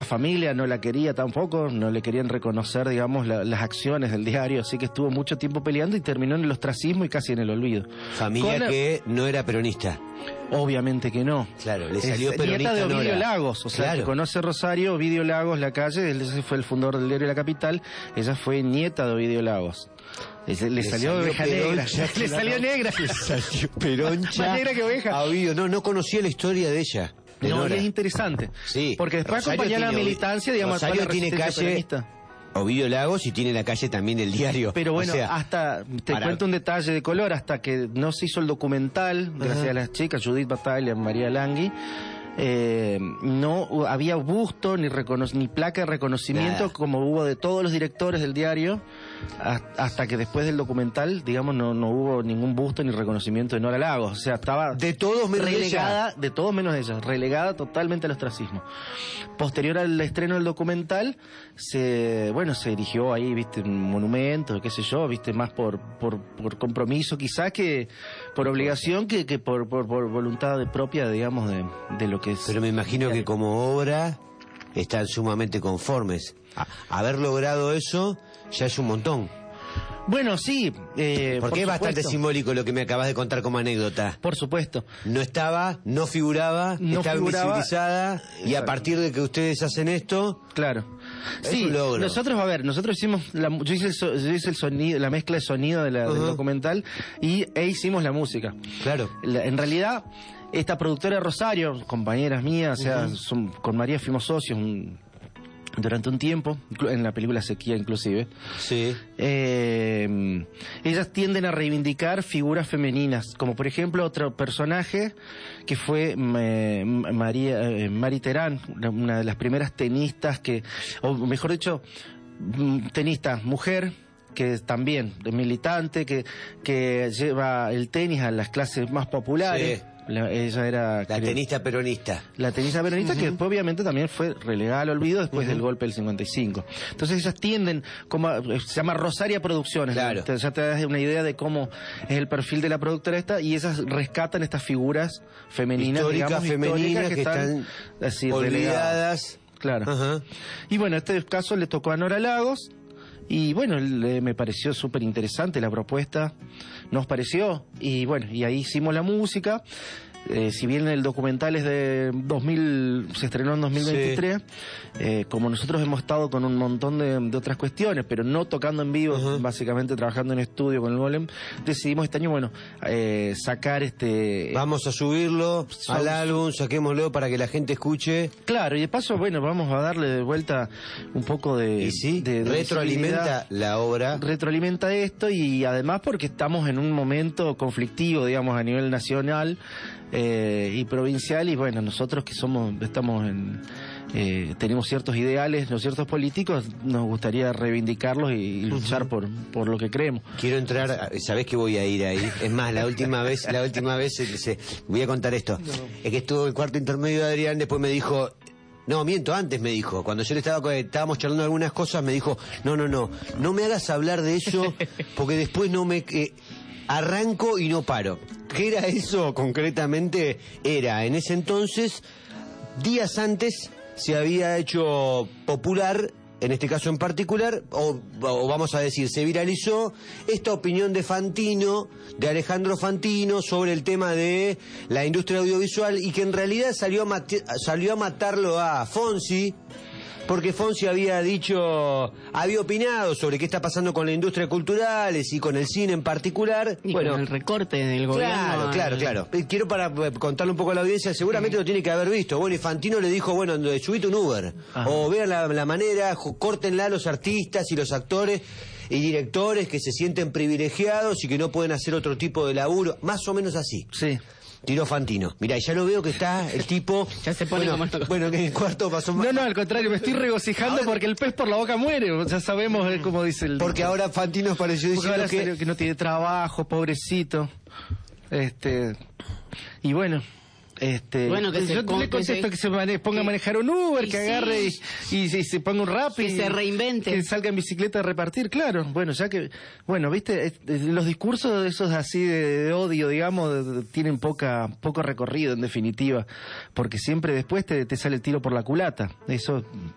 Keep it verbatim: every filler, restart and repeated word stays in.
familia no la quería tampoco, no le querían reconocer, digamos, la, las acciones del diario, así que estuvo mucho tiempo peleando y terminó en el ostracismo y casi en el olvido. Familia Con que no era peronista. Obviamente que no. Claro, le salió es peronista nieta de Ovidio Nora. Lagos, o sea, Claro. que conoce Rosario, Ovidio Lagos, la calle, él ese fue el fundador del diario La Capital, ella fue nieta de Ovidio Lagos. Le, le salió oveja negra, peroncha, le salió negra. Le salió peroncha. Más negra que oveja. A Ovidio, no, no conocía la historia de ella. De No, Nora. y es interesante. Sí. Porque después Rosario acompañó a la tiene- militancia, digamos, Rosario a toda la tiene resistencia calle- peronista. Ovidio Lagos y tiene la calle también del diario. Pero bueno, O sea, hasta, te para- cuento un detalle de color, hasta que no se hizo el documental, gracias Ajá. a las chicas, Judith Batalla, María Langui, eh, no había busto ni, recono- ni placa de reconocimiento Nada. como hubo de todos los directores del diario, a- hasta que después del documental, digamos, no, no hubo ningún busto ni reconocimiento de Nora Lagos. O sea, estaba de todos menos relegada, ella. de todos menos ella, relegada totalmente al ostracismo. Posterior al estreno del documental, se, bueno, se erigió ahí, viste, un monumento, qué sé yo, viste, más por, por, por compromiso quizás que por obligación que, que por, por, por voluntad de propia, digamos, de, de lo que es. Pero me imagino que como obra están sumamente conformes. A- haber logrado eso ya es un montón. Bueno, sí. Eh, Porque por es bastante supuesto. simbólico lo que me acabas de contar como anécdota. Por supuesto. No estaba, no figuraba, No estaba figuraba. invisibilizada y a Exacto. partir de que ustedes hacen esto, Claro. Es Sí, un logro. nosotros, a ver, nosotros hicimos, la, yo hice, el, so- yo hice el sonido, la mezcla de sonido de la, del Ujú. documental y e hicimos la música. claro. La- en realidad, esta productora de Rosario, compañeras mías, o sea, Ujú. son- con María fuimos socios un- durante un tiempo, inclu- en la película Sequía inclusive. Sí. Eh, ellas tienden a reivindicar figuras femeninas, como por ejemplo otro personaje que fue eh, María eh, Mari Terán, una, una de las primeras tenistas que, o mejor dicho, mm, tenista mujer, que también es militante, que, que lleva el tenis a las clases más populares. Sí. La- ella era La creo, tenista peronista. la tenista peronista, que después obviamente también fue relegada al olvido después del golpe del cincuenta y cinco. Entonces ellas tienden, como a- se llama Rosaria Producciones, Claro. ¿no? Te- ya te das una idea de cómo es el perfil de la productora esta, y ellas rescatan estas figuras femeninas, Históricas, digamos, femeninas, históricas que están así, relegadas. olvidadas. Claro. Ajá. Y bueno, este caso le tocó a Nora Lagos. Y bueno, le- me pareció súper interesante la propuesta, nos pareció, y bueno, y ahí hicimos la música. Eh, si bien el documental es de dos mil, se estrenó en dos mil veintitrés, eh, como nosotros hemos estado con un montón de, de otras cuestiones, pero no tocando en vivo, Ajá. básicamente trabajando en estudio con el Golem, decidimos este año, bueno, eh, sacar este... Vamos a subirlo So- al álbum, saquémoslo para que la gente escuche. Claro, y de paso, bueno, vamos a darle de vuelta un poco de... Y sí, de- de retroalimenta visibilidad. la obra. Retroalimenta esto, y además porque estamos en un momento conflictivo, digamos, a nivel nacional eh, y provincial, y bueno, nosotros que somos, estamos en, eh, tenemos ciertos ideales, no ciertos políticos, nos gustaría reivindicarlos y, y luchar por, por lo que creemos. Quiero entrar, sabés que voy a ir ahí. Es más, la última vez, la última vez, se- se- voy a contar esto. Es que estuvo el cuarto intermedio de Adrián, después me dijo, no, miento, antes me dijo, cuando yo le estaba, estábamos charlando algunas cosas, me dijo, no, no, no, no me hagas hablar de eso, porque después no me, eh, arranco y no paro. ¿Qué era eso concretamente? Era, en ese entonces, días antes, se había hecho popular, en este caso en particular, o, o vamos a decir, se viralizó esta opinión de Fantino, de Alejandro Fantino, sobre el tema de la industria audiovisual, y que en realidad salió a, mate- salió a matarlo a Fonsi, porque Fonsi había dicho, había opinado sobre qué está pasando con la industria culturales y con el cine en particular. Y bueno, con el recorte del gobierno. Claro, claro, al- claro. Eh, Quiero para eh, contarle un poco a la audiencia, seguramente lo tiene que haber visto. Bueno, y Fantino le dijo, bueno, eh, subite un Uber. Ajá. O vean la, la manera, jo- córtenla a los artistas y los actores y directores que se sienten privilegiados y que no pueden hacer otro tipo de laburo. Más o menos así. Sí. Tiró Fantino. Mirá, ya lo veo que está el tipo... Ya se pone bueno, como- bueno, que en el cuarto pasó más... No, no, al contrario, me estoy regocijando Ahora- porque el pez por la boca muere, ya sabemos eh, cómo dice el... Porque ahora Fantino apareció Porque diciendo ahora que... salió que no tiene trabajo, pobrecito. Este, y bueno, este, Bueno, que se yo con- le que contesto se- que se mane- ponga a que- manejar un Uber, y que sí. agarre y, y, y se ponga un rap Que y se reinvente. que salga en bicicleta a repartir, claro. Bueno, ya que, bueno, viste, es- es- los discursos de esos así de, de odio, digamos, de- de- tienen poca, poco recorrido en definitiva, porque siempre después te, te sale el tiro por la culata. Eso